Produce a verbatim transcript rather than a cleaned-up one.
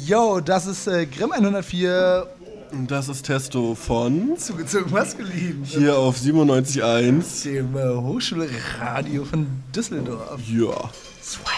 Yo, das ist äh, Grimm hundertvier. Und das ist Testo von Zugezogen maskulin. Hier auf siebenundneunzig Komma eins. Dem äh, Hochschulradio von Düsseldorf. Ja. Swag.